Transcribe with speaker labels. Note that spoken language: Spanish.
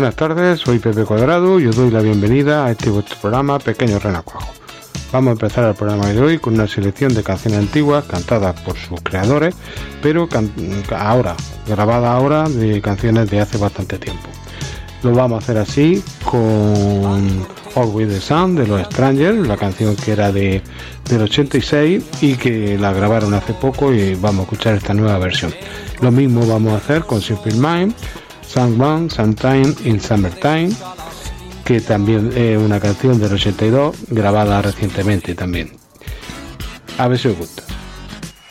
Speaker 1: Buenas tardes, soy Pepe Cuadrado y os doy la bienvenida a este vuestro programa Pequeño Renacuajo. Vamos a empezar el programa de hoy con una selección de canciones antiguas cantadas por sus creadores, pero grabadas ahora de canciones de hace bastante tiempo. Lo vamos a hacer así con Always the Sun de los Strangers, la canción que era del 86 y que la grabaron hace poco, y vamos a escuchar esta nueva versión. Lo mismo vamos a hacer con Simple Minds, Someone, Sometime in Summertime, que también es una canción del 82 grabada recientemente también. A ver si os gusta.